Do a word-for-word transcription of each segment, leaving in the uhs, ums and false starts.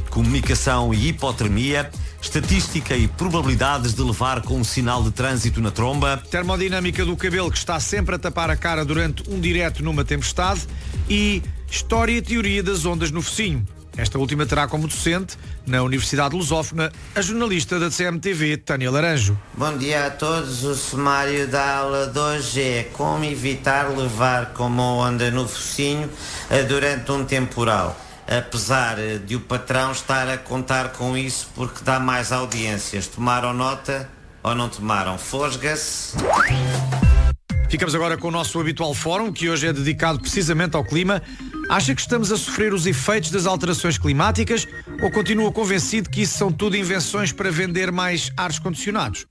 comunicação e hipotermia, estatística e probabilidades de levar com um sinal de trânsito na tromba, termodinâmica do cabelo que está sempre a tapar a cara durante um direto numa tempestade e história e teoria das ondas no focinho. Esta última terá como docente, na Universidade Lusófona, a jornalista da C M T V, Tânia Laranjo. Bom dia a todos. O sumário da aula de hoje é como evitar levar com uma onda no focinho durante um temporal. Apesar de o patrão estar a contar com isso porque dá mais audiências. Tomaram nota ou não tomaram? Fosga-se. Ficamos agora com o nosso habitual fórum, que hoje é dedicado precisamente ao clima. Acha que estamos a sofrer os efeitos das alterações climáticas ou continua convencido que isso são tudo invenções para vender mais ares condicionados?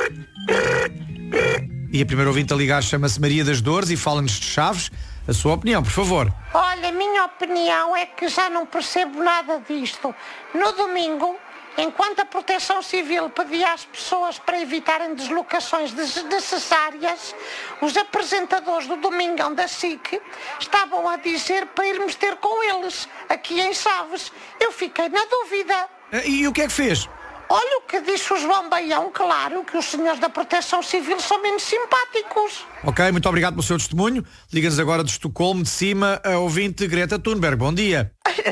E a primeira ouvinte a ligar chama-se Maria das Dores e fala-nos de Chaves. A sua opinião, por favor. Olha, a minha opinião é que já não percebo nada disto. No domingo, enquanto a Proteção Civil pedia às pessoas para evitarem deslocações desnecessárias, os apresentadores do Domingão da S I C estavam a dizer para irmos ter com eles, aqui em Chaves. Eu fiquei na dúvida. E o que é que fez? Olha o que disse o João Baião, claro que os senhores da Proteção Civil são menos simpáticos. Ok, muito obrigado pelo seu testemunho. Liga-nos agora de Estocolmo, de cima, a ouvinte Greta Thunberg. Bom dia.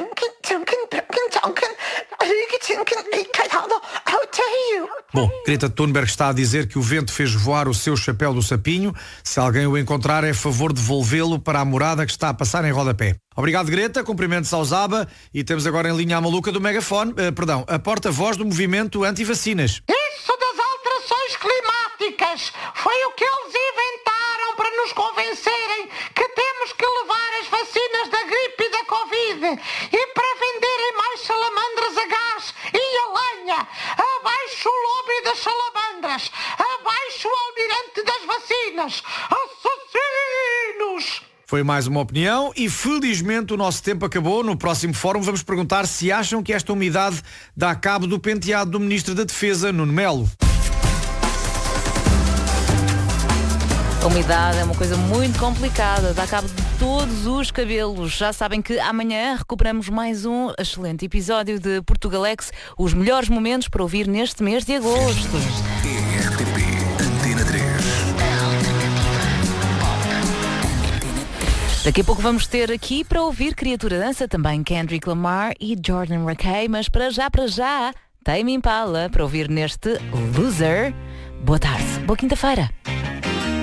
Bom, Greta Thunberg está a dizer que o vento fez voar o seu chapéu do sapinho. Se alguém o encontrar, é a favor de devolvê-lo para a morada que está a passar em rodapé. Obrigado, Greta. Cumprimentos ao Zaba. E temos agora em linha a maluca do megafone, uh, perdão, a porta-voz do movimento anti-vacinas. Isso das alterações climáticas foi o que eles inventaram para nos convencerem que temos que levar as vacinas da gripe e da Covid e para venderem mais salamandras a gás e a lenha. Abaixo o lobby das salamandras, abaixo o almirante das vacinas, assassinos! Foi mais uma opinião e felizmente o nosso tempo acabou. No próximo fórum vamos perguntar se acham que esta umidade dá cabo do penteado do Ministro da Defesa, Nuno Melo. A umidade é uma coisa muito complicada, dá cabo de todos os cabelos. Já sabem que amanhã recuperamos mais um excelente episódio de Portugalex, os melhores momentos para ouvir neste mês de agosto. R T P Antena três. Daqui a pouco vamos ter aqui para ouvir Criatura Dança, também Kendrick Lamar e Jordan Rakei, mas para já, para já, Tame Impala para ouvir neste Loser. Boa tarde, boa quinta-feira.